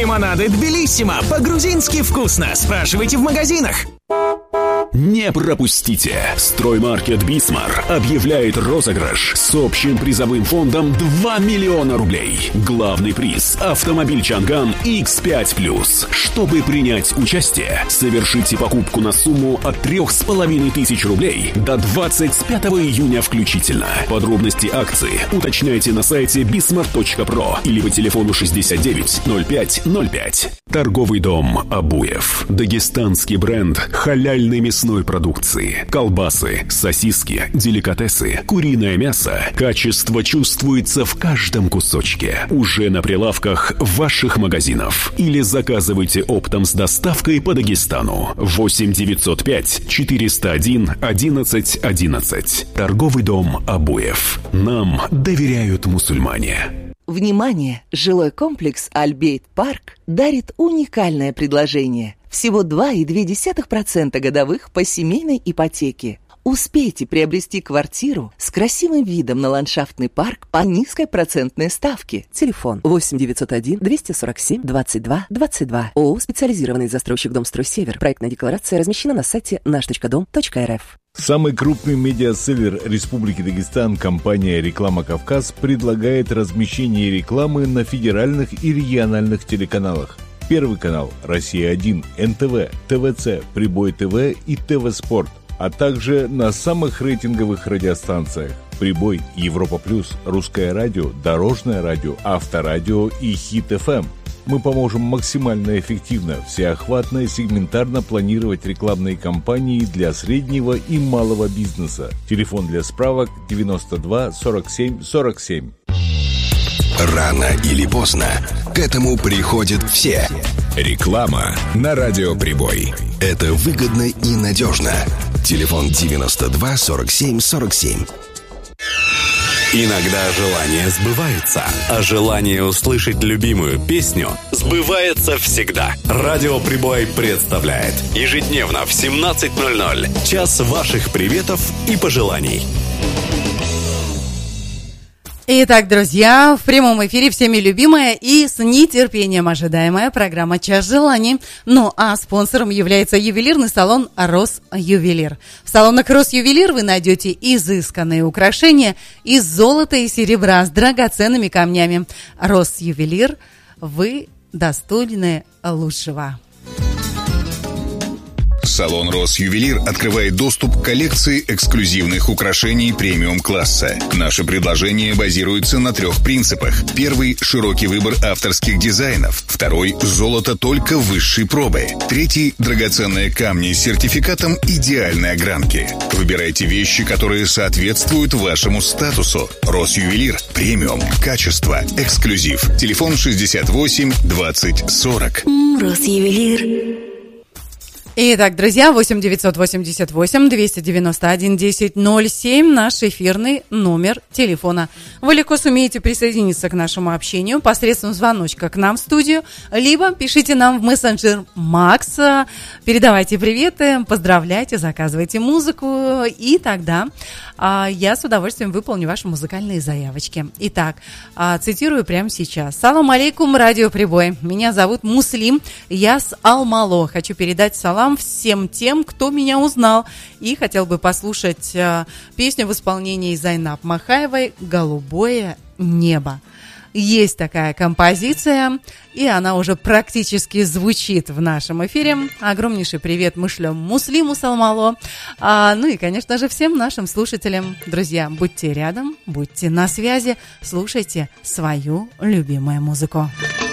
Лимонады Тбилиссимо. По-грузински вкусно. Спрашивайте в магазинах. Не пропустите! Строймаркет «Бисмар» объявляет розыгрыш с общим призовым фондом 2 миллиона рублей. Главный приз – автомобиль «Чанган» X5+. Чтобы принять участие, совершите покупку на сумму от 3500 рублей до 25 июня включительно. Подробности акции уточняйте на сайте bismart.pro или по телефону 69 05 05. Торговый дом «Абуев». Дагестанский бренд халяльной мясной продукции. Колбасы, сосиски, деликатесы, куриное мясо. Качество чувствуется в каждом кусочке. Уже на прилавках ваших магазинов. Или заказывайте оптом с доставкой по Дагестану. 8 905 401 11 11. Торговый дом «Абуев». Нам доверяют мусульмане. Внимание! Жилой комплекс «Альбейт Парк» дарит уникальное предложение. Всего 2,2% годовых по семейной ипотеке. Успейте приобрести квартиру с красивым видом на ландшафтный парк по низкой процентной ставке. Телефон 8 901 247 22 22. ООО «Специализированный застройщик Домстрой Север». Проектная декларация размещена на сайте наш.дом.рф. Самый крупный медиаселлер Республики Дагестан, компания «Реклама Кавказ», предлагает размещение рекламы на федеральных и региональных телеканалах. Первый канал «Россия-1», НТВ, ТВЦ, Прибой ТВ и ТВ Спорт, а также на самых рейтинговых радиостанциях: Прибой, Европа Плюс, Русское радио, Дорожное радио, Авторадио и Хит ФМ. Мы поможем максимально эффективно, всеохватно и сегментарно планировать рекламные кампании для среднего и малого бизнеса. Телефон для справок 92 47 47. Рано или поздно к этому приходят все. Реклама на радио «Прибой». Это выгодно и надежно. Телефон 92 47 47. Иногда желания сбываются, а желание услышать любимую песню сбывается всегда. Радио «Прибой» представляет ежедневно в 17:00 час ваших приветов и пожеланий. Итак, друзья, в прямом эфире всеми любимая и с нетерпением ожидаемая программа «Час желаний». Ну, а спонсором является ювелирный салон «Росювелир». В салонах «Росювелир» вы найдете изысканные украшения из золота и серебра с драгоценными камнями. «Росювелир», вы достойны лучшего. Салон «Росювелир» открывает доступ к коллекции эксклюзивных украшений премиум-класса. Наши предложения базируются на 3 принципах. Первый – широкий выбор авторских дизайнов. Второй – золото только высшей пробы. Третий – драгоценные камни с сертификатом идеальной огранки. Выбирайте вещи, которые соответствуют вашему статусу. «Росювелир» – премиум, качество, эксклюзив. Телефон 68 20 40. «Росювелир». Итак, друзья, 8 988 291 1007 наш эфирный номер телефона. Вы легко сумеете присоединиться к нашему общению посредством звоночка к нам в студию, либо пишите нам в мессенджер Макс, передавайте приветы, поздравляйте, заказывайте музыку, и тогда я с удовольствием выполню ваши музыкальные заявочки. Итак, цитирую прямо сейчас. «Салам алейкум, радио Прибой. Меня зовут Муслим, я с Алмало. Хочу передать салам всем тем, кто меня узнал, и хотел бы послушать песню в исполнении Зайнаб Махаевой «Голубое небо». Есть такая композиция, и она уже практически звучит в нашем эфире. Огромнейший привет мы шлем Муслиму Салмало. Ну и, конечно же, всем нашим слушателям. Друзья, будьте рядом, будьте на связи, слушайте свою любимую музыку.